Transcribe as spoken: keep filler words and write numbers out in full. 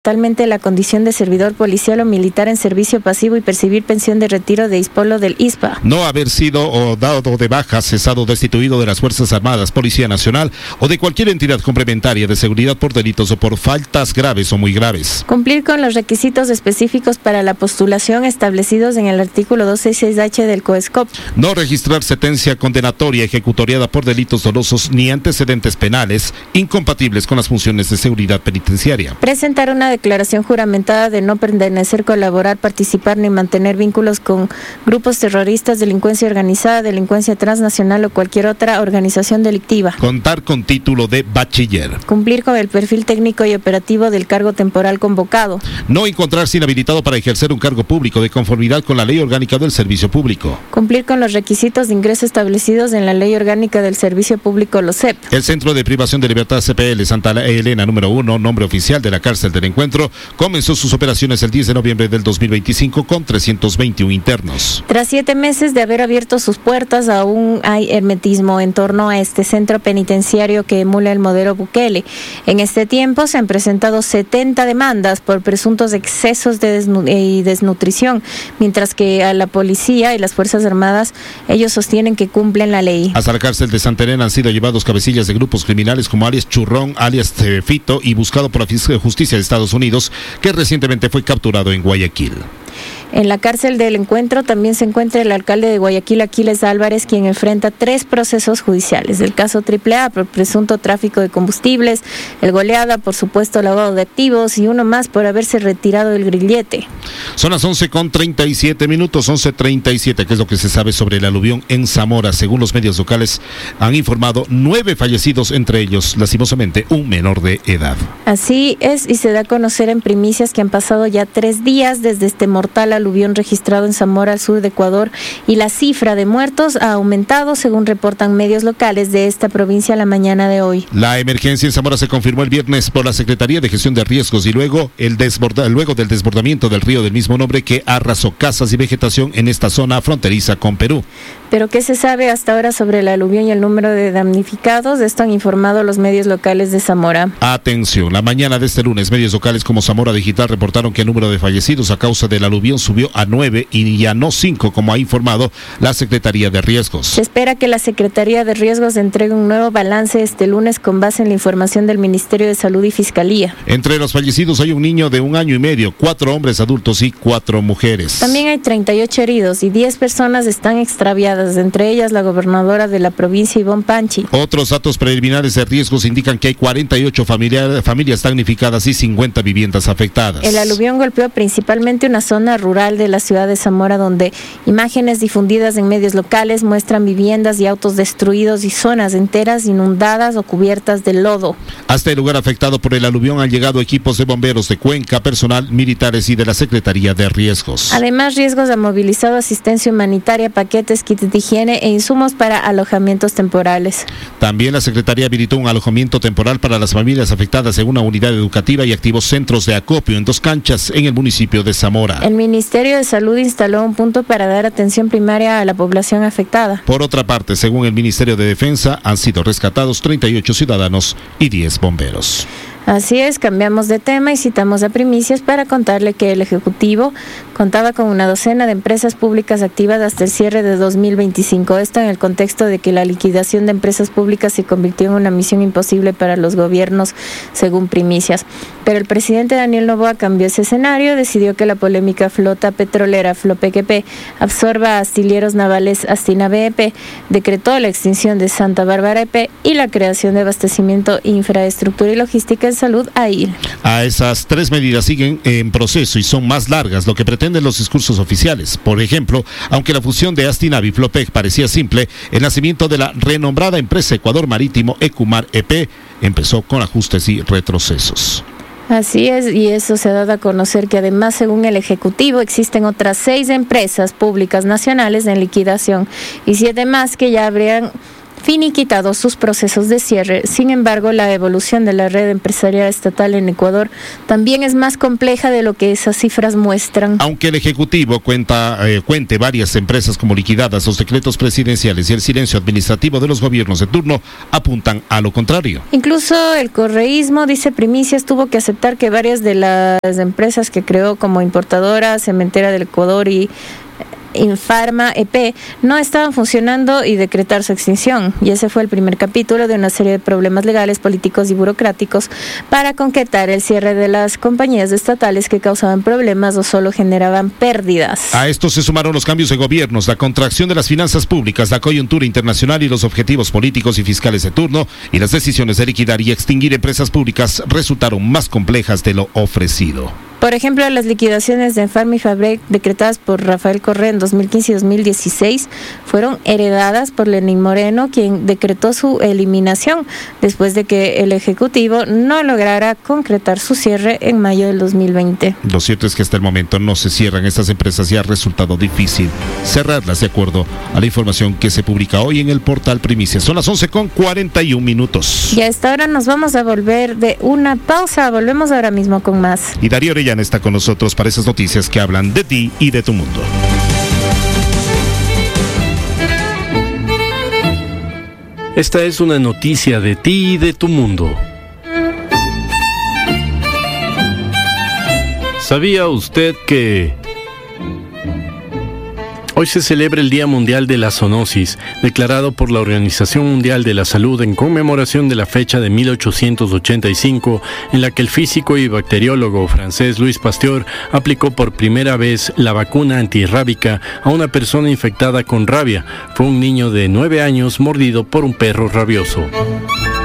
totalmente la condición de servidor policial o militar en servicio pasivo y percibir pensión de retiro de Ispolo del I S P A. No haber sido o dado de baja, cesado, destituido de las Fuerzas Armadas, Policía Nacional o de cualquier entidad complementaria de seguridad por delitos o por faltas graves o muy graves. Cumplir con los requisitos específicos para la postulación establecidos en el artículo doscientos sesenta y seis H del COESCOP. No registrar sentencia condenatoria ejecutoriada por delitos dolosos ni antecedentes penales incompatibles con las funciones de seguridad penitenciaria. Presentar una declaración juramentada de no pertenecer, colaborar, participar ni mantener vínculos con grupos terroristas, delincuencia organizada, delincuencia transnacional o cualquier otra organización delictiva. Contar con título de bachiller. Cumplir con el perfil técnico y operativo del cargo temporal convocado. No encontrarse inhabilitado para ejercer un cargo público de conformidad con la Ley Orgánica del Servicio Público. Cumplir con los requisitos de ingreso establecidos en la Ley Orgánica del Servicio Público, L O S E P. El Centro de Privación de Libertad C P L Santa Elena número uno, nombre oficial de la cárcel del encuentro, comenzó sus operaciones el diez de noviembre del dos mil veinticinco con trescientos veintiuno internos. Tras siete meses de haber abierto sus puertas, aún hay hermetismo en torno a este centro penitenciario que emula el modelo Bukele. En este tiempo se han presentado setenta demandas por presuntos excesos de desnu- y desnutrición, mientras que a la policía y las Fuerzas Armadas, ellos sostienen que cumplen la ley. Hasta la cárcel de Santa Elena han sido llevados cabecillas de grupos criminales como alias Churrón, alias Fito y buscado por la Justicia de Estados Unidos, que recientemente fue capturado en Guayaquil. En la cárcel del encuentro también se encuentra el alcalde de Guayaquil, Aquiles Álvarez, quien enfrenta tres procesos judiciales. El caso triple A por presunto tráfico de combustibles, el Goleada por supuesto lavado de activos y uno más por haberse retirado del grillete. Son las once con treinta y siete minutos, once treinta y siete, que es lo que se sabe sobre el aluvión en Zamora. Según los medios locales, han informado nueve fallecidos, entre ellos, lastimosamente, un menor de edad. Así es, y se da a conocer en primicias que han pasado ya tres días desde este mortal aluvión registrado en Zamora, al sur de Ecuador, y la cifra de muertos ha aumentado, según reportan medios locales de esta provincia la mañana de hoy. La emergencia en Zamora se confirmó el viernes por la Secretaría de Gestión de Riesgos y luego, el desborda, luego del desbordamiento del río del mismo nombre que arrasó casas y vegetación en esta zona fronteriza con Perú. Pero ¿qué se sabe hasta ahora sobre el aluvión y el número de damnificados? De esto han informado los medios locales de Zamora. Atención, la mañana de este lunes, medios locales como Zamora Digital reportaron que el número de fallecidos a causa del aluvión subió a nueve y ya no cinco, como ha informado la Secretaría de Riesgos. Se espera que la Secretaría de Riesgos entregue un nuevo balance este lunes con base en la información del Ministerio de Salud y Fiscalía. Entre los fallecidos hay un niño de un año y medio, cuatro hombres adultos y cuatro mujeres. También hay treinta y ocho heridos y diez personas están extraviadas, entre ellas la gobernadora de la provincia, Ivonne Panchi. Otros datos preliminares de riesgos indican que hay cuarenta y ocho familia, familias damnificadas y cincuenta viviendas afectadas. El aluvión golpeó principalmente una zona rural de la ciudad de Zamora, donde imágenes difundidas en medios locales muestran viviendas y autos destruidos y zonas enteras inundadas o cubiertas de lodo. Hasta el lugar afectado por el aluvión han llegado equipos de bomberos de Cuenca, personal, militares y de la Secretaría de Riesgos. Además, Riesgos ha movilizado asistencia humanitaria, paquetes, kits de higiene e insumos para alojamientos temporales. También la Secretaría habilitó un alojamiento temporal para las familias afectadas en una unidad educativa y activos centros de acopio en dos canchas en el municipio de Zamora. El Ministerio de Salud instaló un punto para dar atención primaria a la población afectada. Por otra parte, según el Ministerio de Defensa, han sido rescatados treinta y ocho ciudadanos y diez bomberos. Así es, cambiamos de tema y citamos a Primicias para contarle que el Ejecutivo contaba con una docena de empresas públicas activas hasta el cierre de dos mil veinticinco. Esto en el contexto de que la liquidación de empresas públicas se convirtió en una misión imposible para los gobiernos, según Primicias. Pero el presidente Daniel Noboa cambió ese escenario, decidió que la polémica flota petrolera Flopequepe absorba a astilleros navales Astinave E P, decretó la extinción de Santa Bárbara E P y la creación de abastecimiento, infraestructura y logística en salud A I L. A esas tres medidas siguen en proceso y son más largas lo que pretenden los discursos oficiales. Por ejemplo, aunque la fusión de Astinav y Flopec parecía simple, el nacimiento de la renombrada empresa Ecuador Marítimo Ecumar E P empezó con ajustes y retrocesos. Así es, y eso se ha dado a conocer que además, según el Ejecutivo, existen otras seis empresas públicas nacionales en liquidación y siete más que ya habrían finiquitado sus procesos de cierre. Sin embargo, la evolución de la red empresarial estatal en Ecuador también es más compleja de lo que esas cifras muestran. Aunque el Ejecutivo cuenta, eh, cuente varias empresas como liquidadas, los decretos presidenciales y el silencio administrativo de los gobiernos de turno apuntan a lo contrario. Incluso el correísmo, dice Primicias, tuvo que aceptar que varias de las empresas que creó como importadora, Cementera del Ecuador y Infarma E P no estaban funcionando y decretar su extinción. Y ese fue el primer capítulo de una serie de problemas legales, políticos y burocráticos para concretar el cierre de las compañías estatales que causaban problemas o solo generaban pérdidas. A esto se sumaron los cambios de gobiernos, la contracción de las finanzas públicas, la coyuntura internacional y los objetivos políticos y fiscales de turno, y las decisiones de liquidar y extinguir empresas públicas resultaron más complejas de lo ofrecido. Por ejemplo, las liquidaciones de Infarma y Fabrec decretadas por Rafael Correa en dos mil quince y dos mil dieciséis fueron heredadas por Lenín Moreno, quien decretó su eliminación después de que el Ejecutivo no lograra concretar su cierre en mayo del dos mil veinte. Lo cierto es que hasta el momento no se cierran estas empresas y ha resultado difícil cerrarlas de acuerdo a la información que se publica hoy en el portal Primicias. Son las once con cuarenta y un minutos. Y a esta hora nos vamos a volver de una pausa. Volvemos ahora mismo con más. Y Darío Orellana está con nosotros para esas noticias que hablan de ti y de tu mundo. Esta es una noticia de ti y de tu mundo. ¿Sabía usted que hoy se celebra el Día Mundial de la Zoonosis, declarado por la Organización Mundial de la Salud en conmemoración de la fecha de mil ochocientos ochenta y cinco, en la que el físico y bacteriólogo francés Louis Pasteur aplicó por primera vez la vacuna antirrábica a una persona infectada con rabia? Fue un niño de nueve años mordido por un perro rabioso.